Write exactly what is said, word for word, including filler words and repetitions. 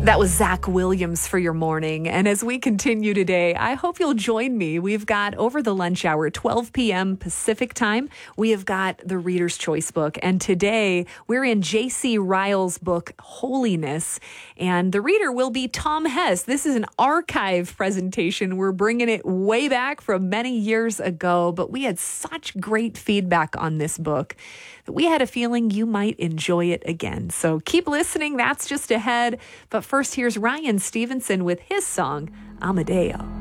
That was Zach Williams for your morning. And as we continue today, I hope you'll join me. We've got over the lunch hour, twelve p.m. Pacific time, we have got the Reader's Choice book. And today we're in J C Ryle's book, Holiness. And the reader will be Tom Hess. This is an archive presentation. We're bringing it way back from many years ago, but we had such great feedback on this book that we had a feeling you might enjoy it again. So keep listening. That's just ahead. But first, here's Ryan Stevenson with his song, Amadeo.